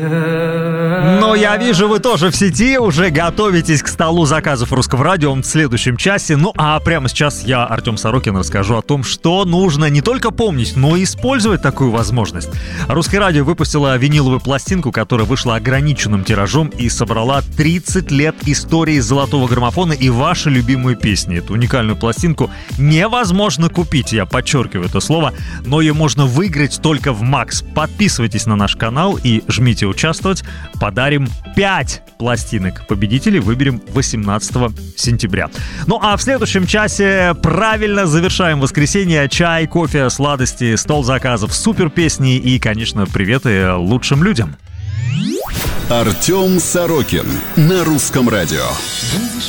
Но я вижу, вы тоже в сети, уже готовитесь к столу заказов Русского радио в следующем часе. Ну а прямо сейчас я, Артем Сорокин, расскажу о том, что нужно не только помнить, но и использовать такую возможность. Русское радио выпустило виниловую пластинку, которая вышла ограниченным тиражом и собрала 30 лет истории золотого граммофона и ваши любимые песни. Эту уникальную пластинку невозможно купить, я подчеркиваю это слово, но ее можно выиграть только в МАКС. Подписывайтесь на наш канал и жмите участвовать. Подарим 5 пластинок. Победителей выберем 18 сентября. Ну а в следующем часе правильно завершаем воскресенье. Чай, кофе, сладости, стол заказов, супер песни и, конечно, приветы лучшим людям. Артем Сорокин на Русском радио.